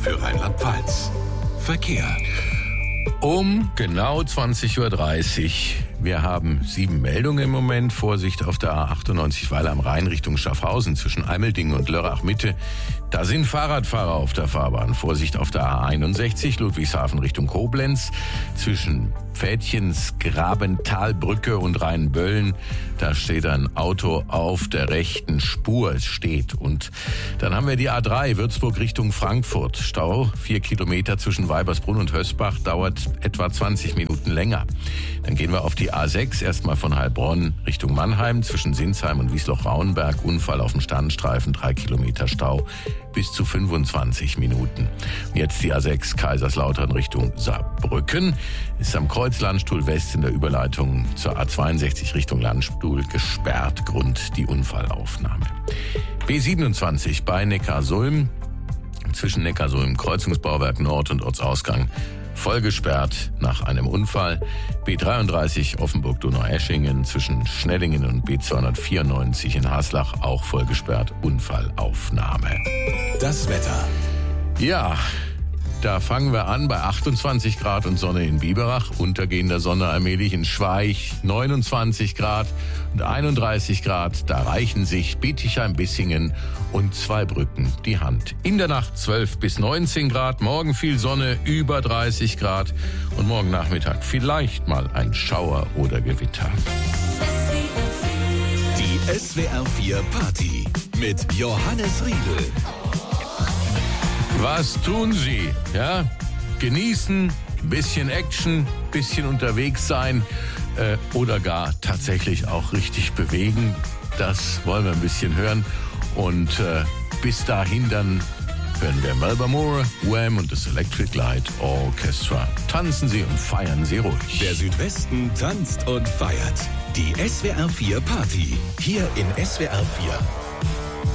für Rheinland-Pfalz. Verkehr. Um genau 20.30 Uhr. Wir haben 7 Meldungen im Moment. Vorsicht auf der A98 Weiler am Rhein Richtung Schaffhausen zwischen Eimeldingen und Lörrach-Mitte. Da sind Fahrradfahrer auf der Fahrbahn. Vorsicht auf der A61 Ludwigshafen Richtung Koblenz zwischen Pfädchens Grabentalbrücke und Rheinböllen. Da steht ein Auto auf der rechten Spur. Es steht. Und dann haben wir die A3 Würzburg Richtung Frankfurt. Stau 4 Kilometer zwischen Weibersbrunn und Hösbach, dauert etwa 20 Minuten länger. Dann gehen wir auf die A6 erstmal von Heilbronn Richtung Mannheim zwischen Sinsheim und Wiesloch-Rauenberg. Unfall auf dem Sternstreifen, 3 Kilometer Stau bis zu 25 Minuten. Jetzt die A6 Kaiserslautern Richtung Saarbrücken. Ist am Kreuz Landstuhl West in der Überleitung zur A62 Richtung Landstuhl gesperrt. Grund die Unfallaufnahme. B27 bei Neckarsulm zwischen Neckarsulm Kreuzungsbauwerk Nord und Ortsausgang voll gesperrt nach einem Unfall. B33 Offenburg-Donaueschingen zwischen Schnellingen und B294 in Haslach auch voll gesperrt. Unfallaufnahme. Das Wetter. Ja, da fangen wir an bei 28 Grad und Sonne in Biberach, untergehender Sonne allmählich in Schweich, 29 Grad und 31 Grad, da reichen sich Bietigheim, Bissingen und Zweibrücken die Hand. In der Nacht 12 bis 19 Grad, morgen viel Sonne, über 30 Grad und morgen Nachmittag vielleicht mal ein Schauer oder Gewitter. Die SWR 4 Party mit Johannes Riedel. Was tun Sie? Ja, genießen, bisschen Action, bisschen unterwegs sein oder gar tatsächlich auch richtig bewegen. Das wollen wir ein bisschen hören. Und bis dahin dann hören wir Melba Moore, Wham und das Electric Light Orchestra. Tanzen Sie und feiern Sie ruhig. Der Südwesten tanzt und feiert. Die SWR 4 Party. Hier in SWR 4.